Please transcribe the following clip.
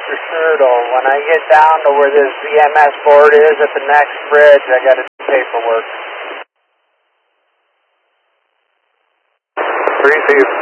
for sure, though. When I get down to where this VMS board is at the next bridge, I got to do paperwork. 3